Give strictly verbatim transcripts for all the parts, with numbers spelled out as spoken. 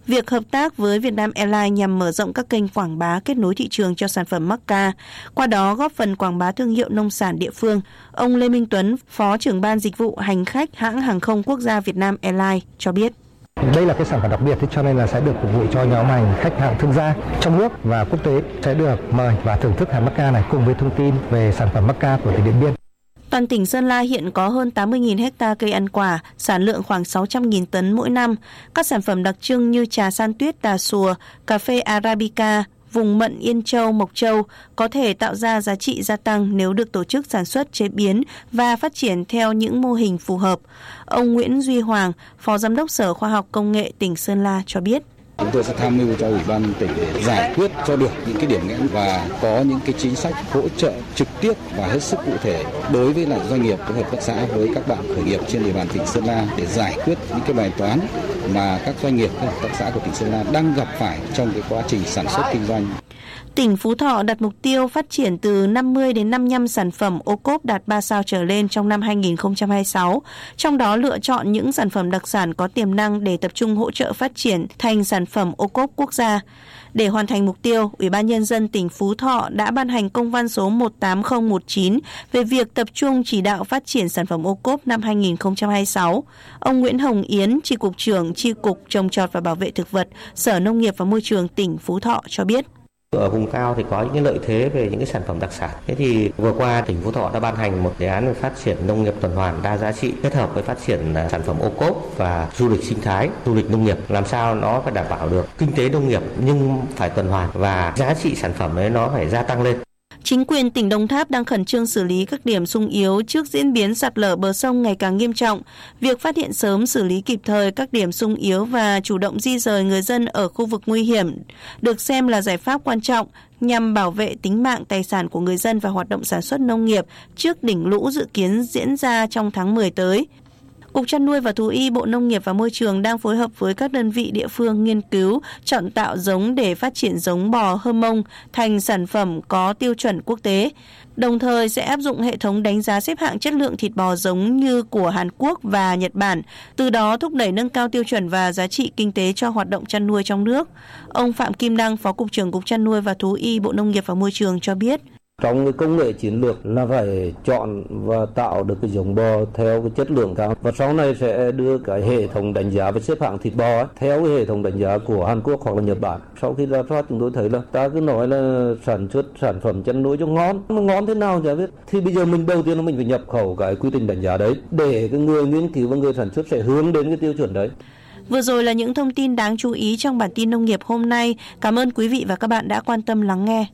Việc hợp tác với Vietnam Airlines nhằm mở rộng các kênh quảng bá kết nối thị trường cho sản phẩm Macca, qua đó góp phần quảng bá thương hiệu nông sản địa phương. Ông Lê Minh Tuấn, Phó trưởng ban dịch vụ hành khách hãng hàng không quốc gia Vietnam Airlines cho biết. Đây là cái sản phẩm đặc biệt, cho nên là sẽ được phục vụ cho nhóm hành khách hàng thương gia trong nước và quốc tế sẽ được mời và thưởng thức hàng Macca này cùng với thông tin về sản phẩm Macca của tỉnh Điện Biên. Toàn tỉnh Sơn La hiện có hơn tám mươi nghìn hecta cây ăn quả, sản lượng khoảng sáu trăm nghìn tấn mỗi năm. Các sản phẩm đặc trưng như trà san tuyết Tà Xùa, cà phê Arabica, vùng mận Yên Châu, Mộc Châu có thể tạo ra giá trị gia tăng nếu được tổ chức sản xuất, chế biến và phát triển theo những mô hình phù hợp. Ông Nguyễn Duy Hoàng, Phó Giám đốc Sở Khoa học Công nghệ tỉnh Sơn La cho biết. Chúng tôi sẽ tham mưu cho Ủy ban tỉnh để giải quyết cho được những cái điểm nghẽn và có những cái chính sách hỗ trợ trực tiếp và hết sức cụ thể đối với lại doanh nghiệp, các hợp tác xã với các bạn khởi nghiệp trên địa bàn tỉnh Sơn La để giải quyết những cái bài toán mà các doanh nghiệp, các hợp tác xã của tỉnh Sơn La đang gặp phải trong cái quá trình sản xuất kinh doanh. Tỉnh Phú Thọ đặt mục tiêu phát triển từ năm mươi đến năm mươi lăm sản phẩm ô cốp đạt ba sao trở lên trong năm hai nghìn không trăm hai mươi sáu, trong đó lựa chọn những sản phẩm đặc sản có tiềm năng để tập trung hỗ trợ phát triển thành sản phẩm ô cốp quốc gia. Để hoàn thành mục tiêu, Ủy ban Nhân dân tỉnh Phú Thọ đã ban hành công văn số một tám không một chín về việc tập trung chỉ đạo phát triển sản phẩm ô cốp năm hai nghìn không trăm hai mươi sáu. Ông Nguyễn Hồng Yến, Chi cục trưởng Chi cục Trồng trọt và Bảo vệ thực vật, Sở Nông nghiệp và Môi trường tỉnh Phú Thọ cho biết. Ở vùng cao thì có những cái lợi thế về những cái sản phẩm đặc sản. Thế thì vừa qua tỉnh Phú Thọ đã ban hành một đề án về phát triển nông nghiệp tuần hoàn đa giá trị kết hợp với phát triển sản phẩm ô cốp và du lịch sinh thái, du lịch nông nghiệp, làm sao nó phải đảm bảo được kinh tế nông nghiệp nhưng phải tuần hoàn và giá trị sản phẩm ấy nó phải gia tăng lên. Chính quyền tỉnh Đồng Tháp đang khẩn trương xử lý các điểm xung yếu trước diễn biến sạt lở bờ sông ngày càng nghiêm trọng. Việc phát hiện sớm, xử lý kịp thời các điểm xung yếu và chủ động di rời người dân ở khu vực nguy hiểm được xem là giải pháp quan trọng nhằm bảo vệ tính mạng, tài sản của người dân và hoạt động sản xuất nông nghiệp trước đỉnh lũ dự kiến diễn ra trong tháng mười tới. Cục Chăn nuôi và Thú y, Bộ Nông nghiệp và Môi trường đang phối hợp với các đơn vị địa phương nghiên cứu, chọn tạo giống để phát triển giống bò Hơ Mông thành sản phẩm có tiêu chuẩn quốc tế. Đồng thời sẽ áp dụng hệ thống đánh giá xếp hạng chất lượng thịt bò giống như của Hàn Quốc và Nhật Bản, từ đó thúc đẩy nâng cao tiêu chuẩn và giá trị kinh tế cho hoạt động chăn nuôi trong nước. Ông Phạm Kim Đăng, Phó Cục trưởng Cục Chăn nuôi và Thú y, Bộ Nông nghiệp và Môi trường cho biết. Trong cái công nghệ chiến lược là phải chọn và tạo được cái giống bò theo cái chất lượng cao, và sau này sẽ đưa cái hệ thống đánh giá và xếp hạng thịt bò ấy, theo cái hệ thống đánh giá của Hàn Quốc hoặc là Nhật Bản. Sau khi ra soát chúng tôi thấy là ta cứ nói là sản xuất sản phẩm chăn nuôi cho ngon, nó ngon thế nào chả biết. Thì bây giờ mình đầu tiên là mình phải nhập khẩu cái quy trình đánh giá đấy để cái người nghiên cứu và người sản xuất sẽ hướng đến cái tiêu chuẩn đấy. Vừa rồi là những thông tin đáng chú ý trong bản tin nông nghiệp hôm nay. Cảm ơn quý vị và các bạn đã quan tâm lắng nghe.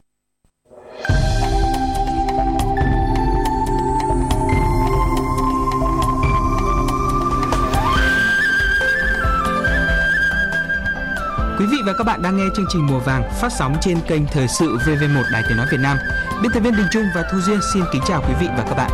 Quý vị và các bạn đang nghe chương trình Mùa Vàng phát sóng trên kênh Thời sự vê vê một Đài Tiếng nói Việt Nam. Biên tập viên Đình Trung và Thu Duyên xin kính chào quý vị và các bạn.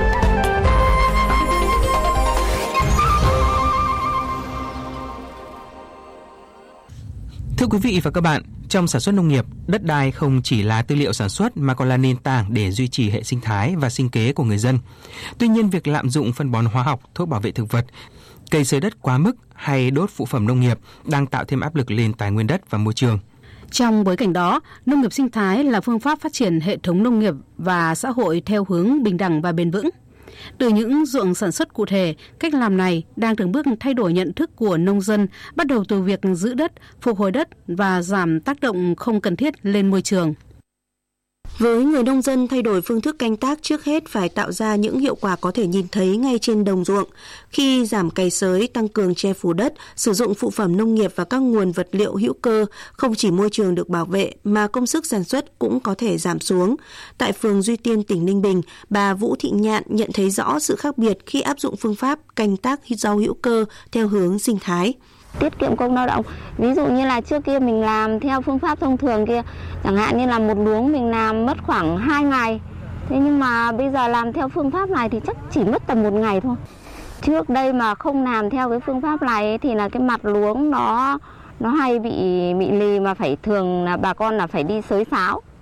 Thưa quý vị và các bạn, trong sản xuất nông nghiệp, đất đai không chỉ là tư liệu sản xuất mà còn là nền tảng để duy trì hệ sinh thái và sinh kế của người dân. Tuy nhiên, việc lạm dụng phân bón hóa học, thuốc bảo vệ thực vật, cây xới đất quá mức hay đốt phụ phẩm nông nghiệp đang tạo thêm áp lực lên tài nguyên đất và môi trường. Trong bối cảnh đó, nông nghiệp sinh thái là phương pháp phát triển hệ thống nông nghiệp và xã hội theo hướng bình đẳng và bền vững. Từ những ruộng sản xuất cụ thể, cách làm này đang từng bước thay đổi nhận thức của nông dân, bắt đầu từ việc giữ đất, phục hồi đất và giảm tác động không cần thiết lên môi trường. Với người nông dân, thay đổi phương thức canh tác trước hết phải tạo ra những hiệu quả có thể nhìn thấy ngay trên đồng ruộng. Khi giảm cày xới, tăng cường che phủ đất, sử dụng phụ phẩm nông nghiệp và các nguồn vật liệu hữu cơ, không chỉ môi trường được bảo vệ mà công sức sản xuất cũng có thể giảm xuống. Tại phường Duy Tiên, tỉnh Ninh Bình, bà Vũ Thị Nhạn nhận thấy rõ sự khác biệt khi áp dụng phương pháp canh tác rau hữu cơ theo hướng sinh thái. Tiết kiệm công lao động. Ví dụ như là trước kia mình làm theo phương pháp thông thường kia, chẳng hạn như là một luống mình làm mất khoảng hai ngày. Thế nhưng mà bây giờ làm theo phương pháp này thì chắc chỉ mất tầm một ngày thôi. Trước đây mà không làm theo cái phương pháp này ấy, thì là cái mặt luống nó nó hay bị bị lì, mà phải thường là bà con là phải đi xới xáo.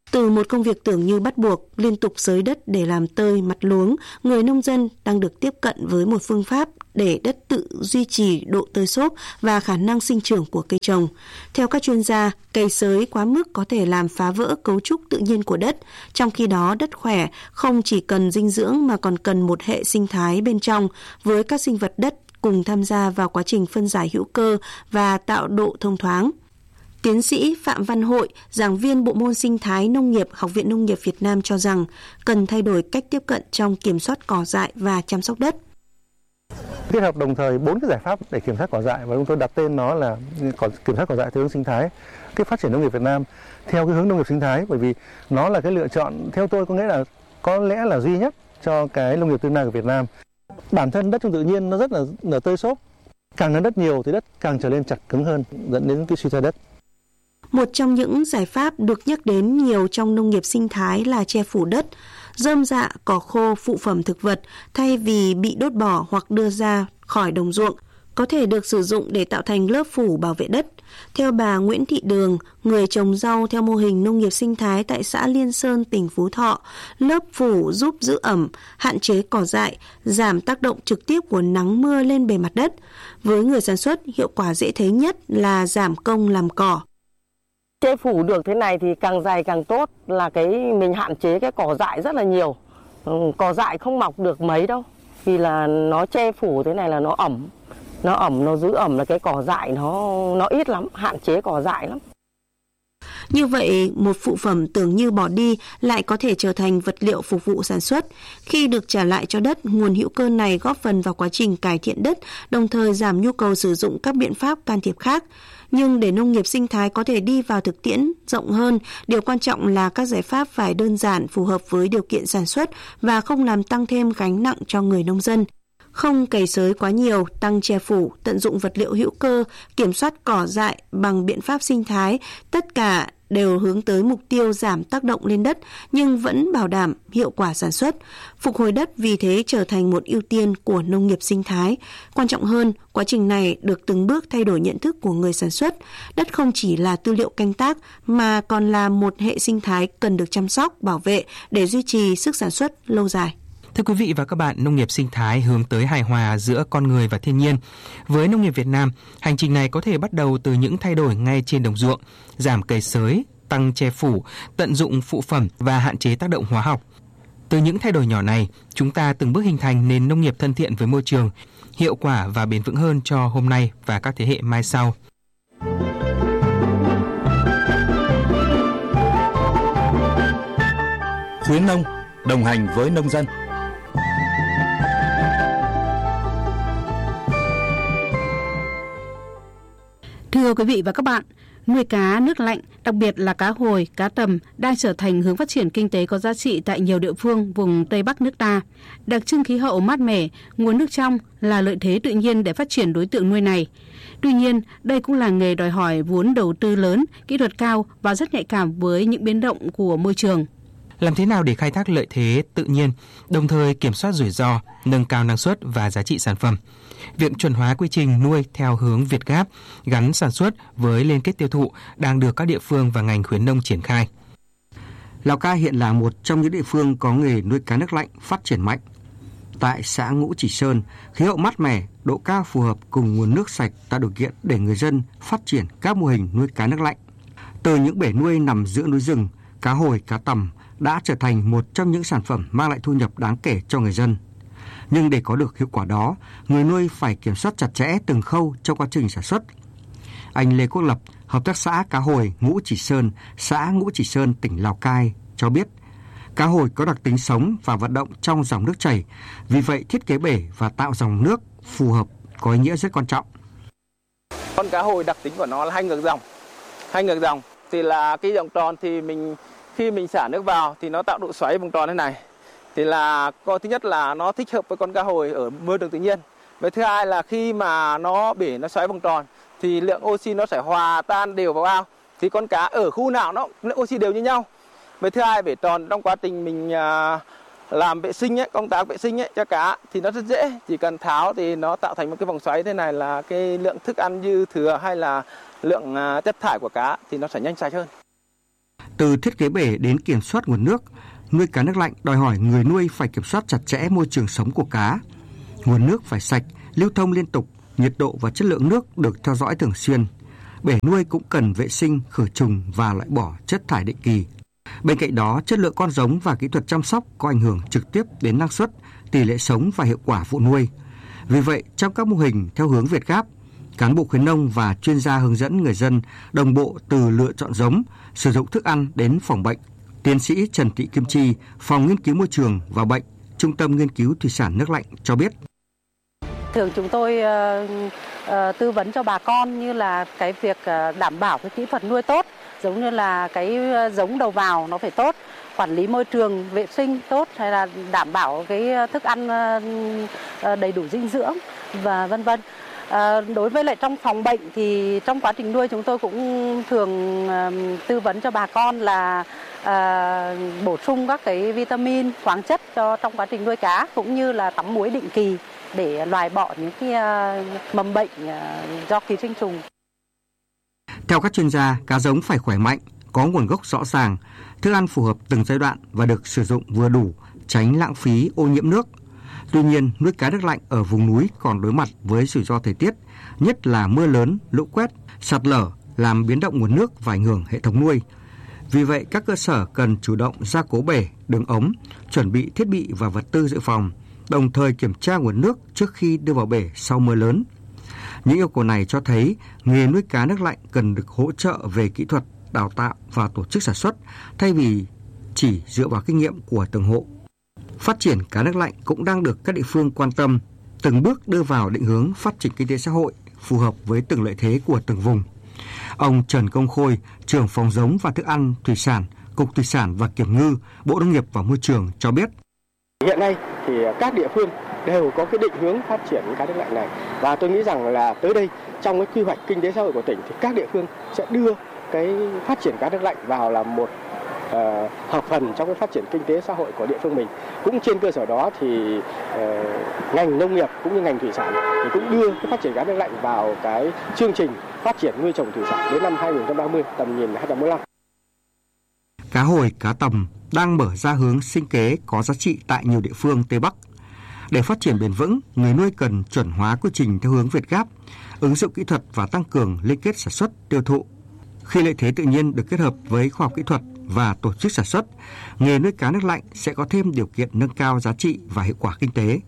Từ một công việc tưởng như bắt buộc, liên tục xới đất để làm tơi mặt luống, người nông dân đang được tiếp cận với một phương pháp để đất tự duy trì độ tơi xốp và khả năng sinh trưởng của cây trồng. Theo các chuyên gia, cây xới quá mức có thể làm phá vỡ cấu trúc tự nhiên của đất. Trong khi đó, đất khỏe không chỉ cần dinh dưỡng mà còn cần một hệ sinh thái bên trong với các sinh vật đất cùng tham gia vào quá trình phân giải hữu cơ và tạo độ thông thoáng. Tiến sĩ Phạm Văn Hội, giảng viên bộ môn sinh thái nông nghiệp Học viện Nông nghiệp Việt Nam cho rằng cần thay đổi cách tiếp cận trong kiểm soát cỏ dại và chăm sóc đất. Kết hợp đồng thời bốn cái giải pháp để kiểm soát cỏ dại và chúng tôi đặt tên nó là kiểm soát cỏ dại theo hướng sinh thái. Cái phát triển nông nghiệp Việt Nam theo cái hướng nông nghiệp sinh thái, bởi vì nó là cái lựa chọn theo tôi có nghĩa là có lẽ là duy nhất cho cái nông nghiệp tương lai của Việt Nam. Bản thân đất trong tự nhiên nó rất là, là tơi xốp, càng gần đất nhiều thì đất càng trở nên chặt cứng hơn, dẫn đến cái suy thoái đất. Một trong những giải pháp được nhắc đến nhiều trong nông nghiệp sinh thái là che phủ đất, rơm rạ, cỏ khô, phụ phẩm thực vật thay vì bị đốt bỏ hoặc đưa ra khỏi đồng ruộng, có thể được sử dụng để tạo thành lớp phủ bảo vệ đất. Theo bà Nguyễn Thị Đường, người trồng rau theo mô hình nông nghiệp sinh thái tại xã Liên Sơn, tỉnh Phú Thọ, lớp phủ giúp giữ ẩm, hạn chế cỏ dại, giảm tác động trực tiếp của nắng mưa lên bề mặt đất. Với người sản xuất, hiệu quả dễ thấy nhất là giảm công làm cỏ. Che phủ được thế này thì càng dày càng tốt, là cái mình hạn chế cái cỏ dại rất là nhiều. Cỏ dại không mọc được mấy đâu, vì là nó che phủ thế này là nó ẩm. Nó ẩm, nó giữ ẩm là cái cỏ dại nó nó ít lắm, hạn chế cỏ dại lắm. Như vậy, một phụ phẩm tưởng như bỏ đi lại có thể trở thành vật liệu phục vụ sản xuất. Khi được trả lại cho đất, nguồn hữu cơ này góp phần vào quá trình cải thiện đất, đồng thời giảm nhu cầu sử dụng các biện pháp can thiệp khác. Nhưng để nông nghiệp sinh thái có thể đi vào thực tiễn rộng hơn, điều quan trọng là các giải pháp phải đơn giản, phù hợp với điều kiện sản xuất và không làm tăng thêm gánh nặng cho người nông dân. Không cày xới quá nhiều, tăng che phủ, tận dụng vật liệu hữu cơ, kiểm soát cỏ dại bằng biện pháp sinh thái, tất cả đều hướng tới mục tiêu giảm tác động lên đất nhưng vẫn bảo đảm hiệu quả sản xuất. Phục hồi đất vì thế trở thành một ưu tiên của nông nghiệp sinh thái. Quan trọng hơn, quá trình này được từng bước thay đổi nhận thức của người sản xuất. Đất không chỉ là tư liệu canh tác mà còn là một hệ sinh thái cần được chăm sóc, bảo vệ để duy trì sức sản xuất lâu dài. Thưa quý vị và các bạn, nông nghiệp sinh thái hướng tới hài hòa giữa con người và thiên nhiên. Với nông nghiệp Việt Nam, hành trình này có thể bắt đầu từ những thay đổi ngay trên đồng ruộng, giảm cày xới, tăng che phủ, tận dụng phụ phẩm và hạn chế tác động hóa học. Từ những thay đổi nhỏ này, chúng ta từng bước hình thành nền nông nghiệp thân thiện với môi trường, hiệu quả và bền vững hơn cho hôm nay và các thế hệ mai sau. Khuyến nông, đồng hành với nông dân. Thưa quý vị và các bạn, nuôi cá nước lạnh, đặc biệt là cá hồi, cá tầm đang trở thành hướng phát triển kinh tế có giá trị tại nhiều địa phương vùng Tây Bắc nước ta. Đặc trưng khí hậu mát mẻ, nguồn nước trong là lợi thế tự nhiên để phát triển đối tượng nuôi này. Tuy nhiên, đây cũng là nghề đòi hỏi vốn đầu tư lớn, kỹ thuật cao và rất nhạy cảm với những biến động của môi trường. Làm thế nào để khai thác lợi thế tự nhiên, đồng thời kiểm soát rủi ro, nâng cao năng suất và giá trị sản phẩm? Việc chuẩn hóa quy trình nuôi theo hướng Việt Gáp, gắn sản xuất với liên kết tiêu thụ đang được các địa phương và ngành khuyến nông triển khai. Lào Cai hiện là một trong những địa phương có nghề nuôi cá nước lạnh phát triển mạnh. Tại xã Ngũ Chỉ Sơn, khí hậu mát mẻ, độ cao phù hợp cùng nguồn nước sạch tạo điều kiện để người dân phát triển các mô hình nuôi cá nước lạnh. Từ những bể nuôi nằm giữa núi rừng, cá hồi, cá tầm đã trở thành một trong những sản phẩm mang lại thu nhập đáng kể cho người dân. Nhưng để có được hiệu quả đó, người nuôi phải kiểm soát chặt chẽ từng khâu trong quá trình sản xuất. Anh Lê Quốc Lập, hợp tác xã cá hồi Ngũ Chỉ Sơn, xã Ngũ Chỉ Sơn, tỉnh Lào Cai cho biết, cá hồi có đặc tính sống và vận động trong dòng nước chảy, vì vậy thiết kế bể và tạo dòng nước phù hợp có ý nghĩa rất quan trọng. Con cá hồi đặc tính của nó là hai ngược dòng. Hai ngược dòng thì là cái vòng tròn thì mình khi mình xả nước vào thì nó tạo độ xoáy vòng tròn thế này. Thì là con thứ nhất là nó thích hợp với con cá hồi ở môi trường tự nhiên. Và thứ hai là khi mà nó bể nó xoáy vòng tròn thì lượng oxy nó sẽ hòa tan đều vào ao. Thì con cá ở khu nào nó lượng oxy đều như nhau. Và thứ hai bể tròn trong quá trình mình làm vệ sinh ấy, công tác vệ sinh ấy, cho cá thì nó rất dễ, chỉ cần tháo thì nó tạo thành một cái vòng xoáy thế này là cái lượng thức ăn dư thừa hay là lượng chất thải của cá thì nó sẽ nhanh sạch hơn. Từ thiết kế bể đến kiểm soát nguồn nước, nuôi cá nước lạnh đòi hỏi người nuôi phải kiểm soát chặt chẽ môi trường sống của cá. Nguồn nước phải sạch, lưu thông liên tục, nhiệt độ và chất lượng nước được theo dõi thường xuyên. Bể nuôi cũng cần vệ sinh, khử trùng và loại bỏ chất thải định kỳ. Bên cạnh đó, chất lượng con giống và kỹ thuật chăm sóc có ảnh hưởng trực tiếp đến năng suất, tỷ lệ sống và hiệu quả vụ nuôi. Vì vậy, trong các mô hình theo hướng Việt Gáp, cán bộ khuyến nông và chuyên gia hướng dẫn người dân đồng bộ từ lựa chọn giống, sử dụng thức ăn đến phòng bệnh. Tiến sĩ Trần Thị Kim Chi, Phòng Nghiên cứu Môi trường và Bệnh, Trung tâm Nghiên cứu Thủy sản nước lạnh cho biết. Thường chúng tôi uh, uh, tư vấn cho bà con như là cái việc uh, đảm bảo cái kỹ thuật nuôi tốt, giống như là cái giống đầu vào nó phải tốt, quản lý môi trường, vệ sinh tốt, hay là đảm bảo cái thức ăn uh, đầy đủ dinh dưỡng và vân vân. À, đối với lại trong phòng bệnh thì trong quá trình nuôi chúng tôi cũng thường uh, tư vấn cho bà con là uh, bổ sung các cái vitamin, khoáng chất cho trong quá trình nuôi cá, cũng như là tắm muối định kỳ để loại bỏ những cái uh, mầm bệnh uh, do ký sinh trùng. Theo các chuyên gia, cá giống phải khỏe mạnh, có nguồn gốc rõ ràng, thức ăn phù hợp từng giai đoạn và được sử dụng vừa đủ, tránh lãng phí ô nhiễm nước. Tuy nhiên, nuôi cá nước lạnh ở vùng núi còn đối mặt với rủi ro thời tiết, nhất là mưa lớn, lũ quét, sạt lở làm biến động nguồn nước và ảnh hưởng hệ thống nuôi. Vì vậy, các cơ sở cần chủ động gia cố bể, đường ống, chuẩn bị thiết bị và vật tư dự phòng, đồng thời kiểm tra nguồn nước trước khi đưa vào bể sau mưa lớn. Những yêu cầu này cho thấy nghề nuôi cá nước lạnh cần được hỗ trợ về kỹ thuật, đào tạo và tổ chức sản xuất, thay vì chỉ dựa vào kinh nghiệm của từng hộ. Phát triển cá nước lạnh cũng đang được các địa phương quan tâm, từng bước đưa vào định hướng phát triển kinh tế xã hội phù hợp với từng lợi thế của từng vùng. Ông Trần Công Khôi, trưởng phòng giống và thức ăn thủy sản, Cục Thủy sản và Kiểm ngư, Bộ Nông nghiệp và Môi trường cho biết. Hiện nay thì các địa phương đều có cái định hướng phát triển cá nước lạnh này, và tôi nghĩ rằng là tới đây trong cái quy hoạch kinh tế xã hội của tỉnh thì các địa phương sẽ đưa cái phát triển cá nước lạnh vào là một uh, hợp phần trong cái phát triển kinh tế xã hội của địa phương mình. Cũng trên cơ sở đó thì uh, ngành nông nghiệp cũng như ngành thủy sản thì cũng đưa cái phát triển cá nước lạnh vào cái chương trình phát triển nuôi trồng thủy sản đến năm hai không ba mươi, tầm nhìn hai không bốn lăm. Cá hồi, cá tầm đang mở ra hướng sinh kế có giá trị tại nhiều địa phương Tây Bắc. Để phát triển bền vững, người nuôi cần chuẩn hóa quy trình theo hướng Việt Gáp, ứng dụng kỹ thuật và tăng cường liên kết sản xuất, tiêu thụ. Khi lợi thế tự nhiên được kết hợp với khoa học kỹ thuật và tổ chức sản xuất, nghề nuôi cá nước lạnh sẽ có thêm điều kiện nâng cao giá trị và hiệu quả kinh tế.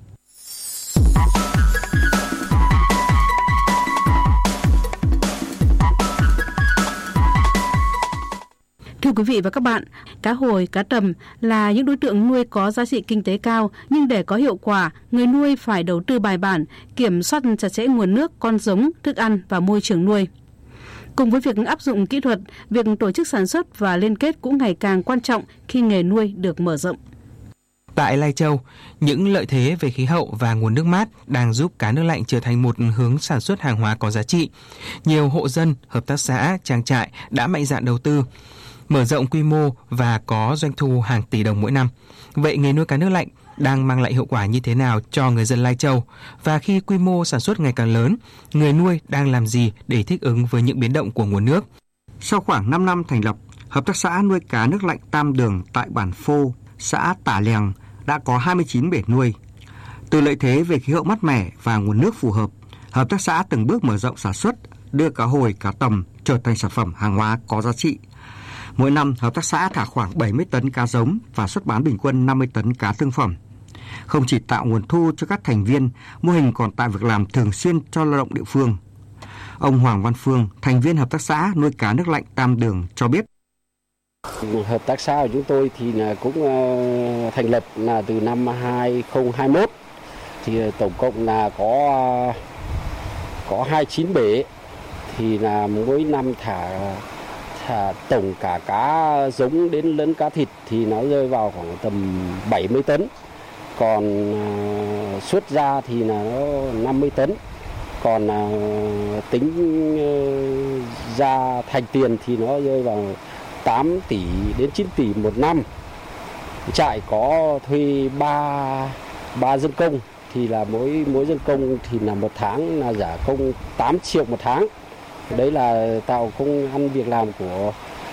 Thưa quý vị và các bạn, cá hồi, cá tầm là những đối tượng nuôi có giá trị kinh tế cao, nhưng để có hiệu quả, người nuôi phải đầu tư bài bản, kiểm soát chặt chẽ nguồn nước, con giống, thức ăn và môi trường nuôi. Cùng với việc áp dụng kỹ thuật, việc tổ chức sản xuất và liên kết cũng ngày càng quan trọng khi nghề nuôi được mở rộng. Tại Lai Châu, những lợi thế về khí hậu và nguồn nước mát đang giúp cá nước lạnh trở thành một hướng sản xuất hàng hóa có giá trị. Nhiều hộ dân, hợp tác xã, trang trại đã mạnh dạn đầu tư, mở rộng quy mô và có doanh thu hàng tỷ đồng mỗi năm. Vậy nghề nuôi cá nước lạnh đang mang lại hiệu quả như thế nào cho người dân Lai Châu? Và khi quy mô sản xuất ngày càng lớn, người nuôi đang làm gì để thích ứng với những biến động của nguồn nước? Sau khoảng năm năm thành lập, Hợp tác xã nuôi cá nước lạnh Tam Đường tại bản Phô, xã Tả Lèng đã có hai mươi chín bể nuôi. Từ lợi thế về khí hậu mát mẻ và nguồn nước phù hợp, hợp tác xã từng bước mở rộng sản xuất, đưa cá hồi, cá tầm trở thành sản phẩm hàng hóa có giá trị. Mỗi năm, hợp tác xã thả khoảng bảy mươi tấn cá giống và xuất bán bình quân năm mươi tấn cá thương phẩm. Không chỉ tạo nguồn thu cho các thành viên, mô hình còn tạo việc làm thường xuyên cho lao động địa phương. Ông Hoàng Văn Phương, thành viên hợp tác xã nuôi cá nước lạnh Tam Đường cho biết. Hợp tác xã của chúng tôi thì cũng thành lập là từ năm hai không hai mốt, thì tổng cộng là có có hai mươi chín bể, thì là mỗi năm thả thả tổng cả cá giống đến lẫn cá thịt thì nó rơi vào khoảng tầm bảy mươi tấn, còn uh, xuất ra thì là nó năm mươi tấn, còn uh, tính uh, ra thành tiền thì nó rơi vào tám tỷ đến chín tỷ một năm. Trại có thuê ba ba dân công, thì là mỗi mỗi dân công thì là một tháng là trả công tám triệu một tháng. Đấy là tạo công ăn việc làm của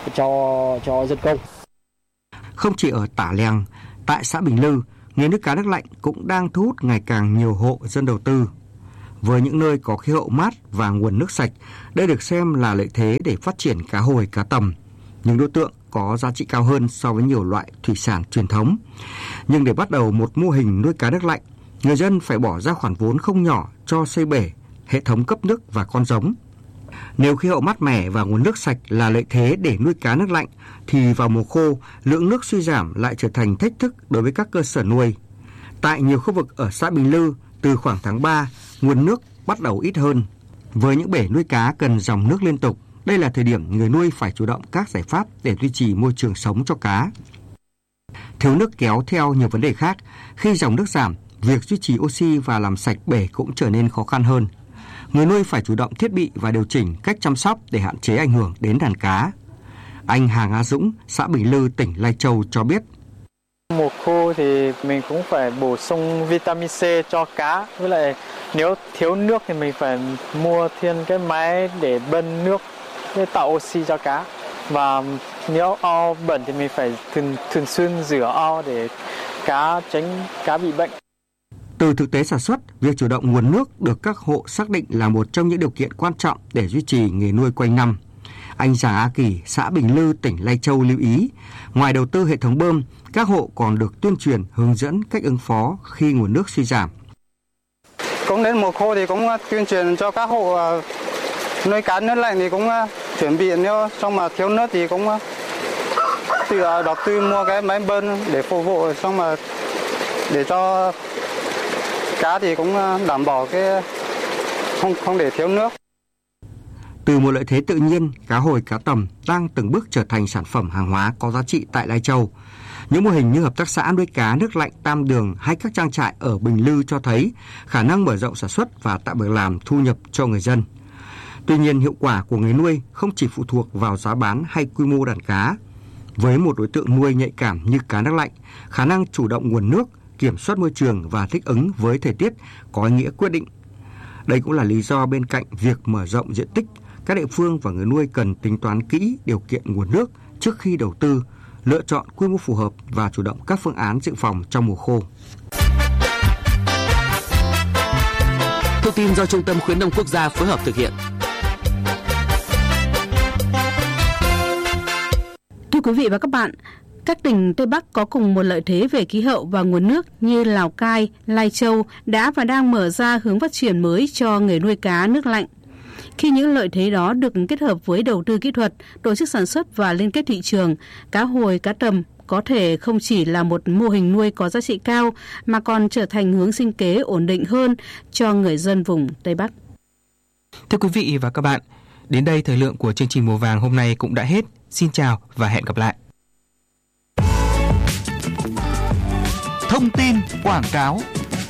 cho cho dân công. Không chỉ ở Tả Lèng, tại xã Bình Lư, nghề nuôi cá nước lạnh cũng đang thu hút ngày càng nhiều hộ dân đầu tư. Với những nơi có khí hậu mát và nguồn nước sạch, đây được xem là lợi thế để phát triển cá hồi, cá tầm. Những đối tượng có giá trị cao hơn so với nhiều loại thủy sản truyền thống. Nhưng để bắt đầu một mô hình nuôi cá nước lạnh, người dân phải bỏ ra khoản vốn không nhỏ cho xây bể, hệ thống cấp nước và con giống. Nếu khí hậu mát mẻ và nguồn nước sạch là lợi thế để nuôi cá nước lạnh, thì vào mùa khô, lượng nước suy giảm lại trở thành thách thức đối với các cơ sở nuôi. Tại nhiều khu vực ở xã Bình Lư, từ khoảng tháng ba, nguồn nước bắt đầu ít hơn. Với những bể nuôi cá cần dòng nước liên tục, đây là thời điểm người nuôi phải chủ động các giải pháp để duy trì môi trường sống cho cá. Thiếu nước kéo theo nhiều vấn đề khác. Khi dòng nước giảm, việc duy trì oxy và làm sạch bể cũng trở nên khó khăn hơn. Người nuôi phải chủ động thiết bị và điều chỉnh cách chăm sóc để hạn chế ảnh hưởng đến đàn cá. Anh Hàng Á Dũng, xã Bình Lư, tỉnh Lai Châu cho biết. Mùa khô thì mình cũng phải bổ sung vitamin C cho cá. Với lại nếu thiếu nước thì mình phải mua thêm cái máy để bơm nước để tạo oxy cho cá. Và nếu ao bẩn thì mình phải thường, thường xuyên rửa ao để cá tránh cá bị bệnh. Từ thực tế sản xuất, việc chủ động nguồn nước được các hộ xác định là một trong những điều kiện quan trọng để duy trì nghề nuôi quanh năm. Anh Giàng A Kỳ, xã Bình Lư, tỉnh Lai Châu lưu ý, ngoài đầu tư hệ thống bơm, các hộ còn được tuyên truyền hướng dẫn cách ứng phó khi nguồn nước suy giảm. Cũng đến mùa khô thì cũng tuyên truyền cho các hộ nuôi cá nước lạnh thì cũng chuẩn bị, nếu xong mà thiếu nước thì cũng tự đầu tư mua cái máy bơm để phục vụ, xong mà để cho cá thì cũng đảm bảo cái không không để thiếu nước. Từ một lợi thế tự nhiên, cá hồi, cá tầm đang từng bước trở thành sản phẩm hàng hóa có giá trị tại Lai Châu. Những mô hình như hợp tác xã nuôi cá nước lạnh Tam Đường hay các trang trại ở Bình Lư cho thấy khả năng mở rộng sản xuất và tạo việc làm, thu nhập cho người dân. Tuy nhiên, hiệu quả của nghề nuôi không chỉ phụ thuộc vào giá bán hay quy mô đàn cá. Với một đối tượng nuôi nhạy cảm như cá nước lạnh, khả năng chủ động nguồn nước, kiểm soát môi trường và thích ứng với thời tiết có ý nghĩa quyết định. Đây cũng là lý do bên cạnh việc mở rộng diện tích, các địa phương và người nuôi cần tính toán kỹ điều kiện nguồn nước trước khi đầu tư, lựa chọn quy mô phù hợp và chủ động các phương án dự phòng trong mùa khô. Thông tin do Trung tâm Khuyến nông Quốc gia phối hợp thực hiện. Thưa quý vị và các bạn, các tỉnh Tây Bắc có cùng một lợi thế về khí hậu và nguồn nước như Lào Cai, Lai Châu đã và đang mở ra hướng phát triển mới cho nghề nuôi cá nước lạnh. Khi những lợi thế đó được kết hợp với đầu tư kỹ thuật, tổ chức sản xuất và liên kết thị trường, cá hồi, cá tầm có thể không chỉ là một mô hình nuôi có giá trị cao mà còn trở thành hướng sinh kế ổn định hơn cho người dân vùng Tây Bắc. Thưa quý vị và các bạn, đến đây thời lượng của chương trình Mùa Vàng hôm nay cũng đã hết. Xin chào và hẹn gặp lại. Thông tin quảng cáo.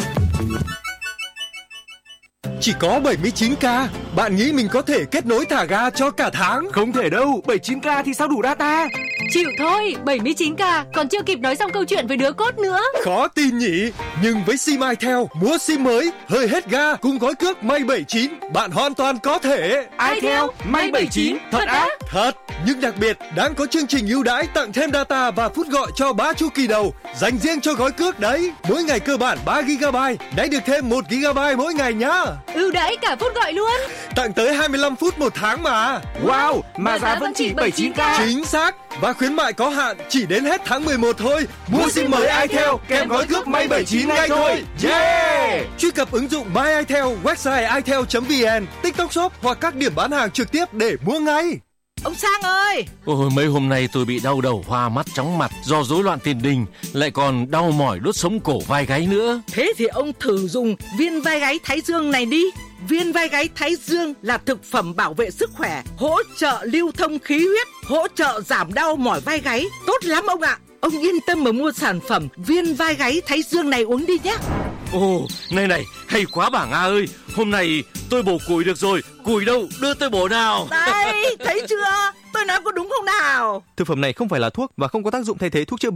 Chỉ có bảy mươi chín ca, bạn nghĩ mình có thể kết nối thả ga cho cả tháng? Không thể đâu, bảy mươi chín ca thì sao đủ data? Chịu thôi, bảy mươi chín ca, còn chưa kịp nói xong câu chuyện với đứa cốt nữa. Khó tin nhỉ, nhưng với sim Itel, mua sim mới, hơi hết ga cùng gói cước May bảy chín, bạn hoàn toàn có thể. Itel, May bảy chín, thật á? Thật, nhưng đặc biệt đang có chương trình ưu đãi tặng thêm data và phút gọi cho ba chu kỳ đầu, dành riêng cho gói cước đấy. Mỗi ngày cơ bản ba gi ga bai, nay được thêm một gi ga bai mỗi ngày nhá. Ưu đãi cả phút gọi luôn. Tặng tới hai mươi lăm phút một tháng mà. Wow, mà, mà giá vẫn chỉ bảy mươi chín ca. Chính xác, và khuyến mại có hạn chỉ đến hết tháng mười một thôi. Mua sim mới Itel kèm gói cước May bảy chín ngay thôi. Yeah! Truy cập ứng dụng My Itel, website itel chấm vn, TikTok Shop hoặc các điểm bán hàng trực tiếp để mua ngay. Ông Sang ơi! Ôi, mấy hôm nay tôi bị đau đầu, hoa mắt, chóng mặt do rối loạn tiền đình, lại còn đau mỏi đốt sống cổ vai gáy nữa. Thế thì ông thử dùng viên vai gáy Thái Dương này đi. Viên vai gáy Thái Dương là thực phẩm bảo vệ sức khỏe, hỗ trợ lưu thông khí huyết, hỗ trợ giảm đau mỏi vai gáy. Tốt lắm ông ạ! Ông yên tâm mà mua sản phẩm viên vai gáy Thái Dương này uống đi nhé. Ồ, này này, hay quá bà Nga ơi. Hôm nay tôi bổ củi được rồi. Củi đâu, đưa tôi bổ nào. Đây, thấy chưa? Tôi nói có đúng không nào? Thực phẩm này không phải là thuốc và không có tác dụng thay thế thuốc chữa bệnh.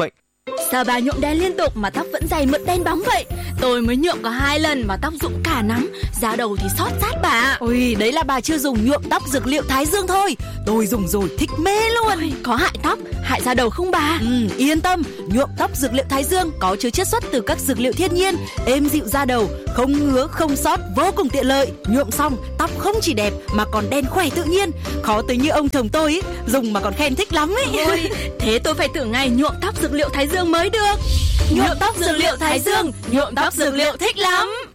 Sao bà nhuộm đen liên tục mà tóc vẫn dày mượt đen bóng vậy? Tôi mới nhuộm có hai lần mà tóc rụng cả nắm, da đầu thì xót rát bà. Ôi, đấy là bà chưa dùng nhuộm tóc dược liệu Thái Dương thôi. Tôi dùng rồi thích mê luôn. Ôi, có hại tóc, hại da đầu không bà? Ừ, yên tâm, nhuộm tóc dược liệu Thái Dương có chứa chiết xuất từ các dược liệu thiên nhiên, êm dịu da đầu, không ngứa, không xót, vô cùng tiện lợi. Nhuộm xong, tóc không chỉ đẹp mà còn đen khỏe tự nhiên. Khó tới như ông chồng tôi ý, dùng mà còn khen thích lắm ấy. Ôi, thế tôi phải thử ngay nhuộm tóc dược liệu Thái Dương mới được. Nhuộm tóc dược liệu Thái Dương, nhuộm tóc dược liệu thích lắm.